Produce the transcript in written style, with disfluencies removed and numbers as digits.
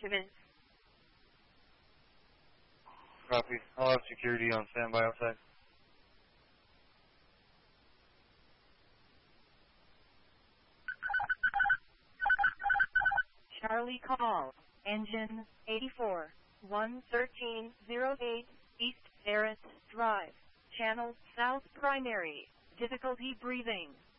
Come in. Copy. I'll have security on standby outside. Charlie call. Engine 84. 11308 East Barrett Drive. Channel South Primary. Difficulty breathing.